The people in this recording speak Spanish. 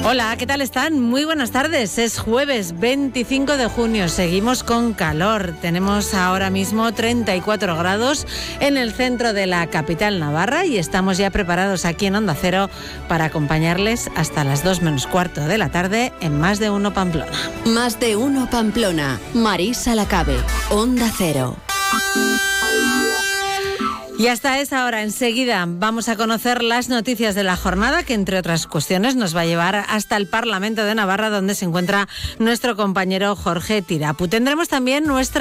Hola, ¿qué tal están? Muy buenas tardes. Es jueves 25 de junio. Seguimos con calor. Tenemos ahora mismo 34 grados en el centro de la capital navarra y estamos ya preparados aquí en Onda Cero para acompañarles hasta las 2 menos cuarto de la tarde en Más de Uno Pamplona. Más de Uno Pamplona. Marisa Lacabe. Onda Cero. Y hasta esa hora, enseguida, vamos a conocer las noticias de la jornada, que entre otras cuestiones nos va a llevar hasta el Parlamento de Navarra, donde se encuentra nuestro compañero Jorge Tirapu. Tendremos también nuestra